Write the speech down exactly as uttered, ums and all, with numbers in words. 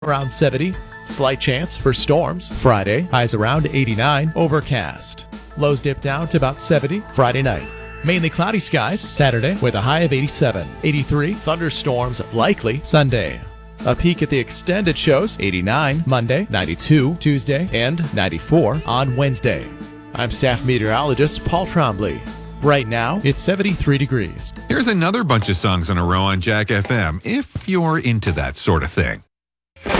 around seventy. Slight chance for storms. Friday, highs around eighty-nine. Overcast. Lows dip down to about seventy Friday night. Mainly cloudy skies Saturday with a high of eighty-seven. eighty-three. Thunderstorms likely Sunday. A peek at the extended shows. eighty-nine Monday, ninety-two Tuesday, and ninety-four on Wednesday. I'm staff meteorologist Paul Trombley. Right now, it's seventy-three degrees. Here's another bunch of songs in a row on Jack F M, if you're into that sort of thing.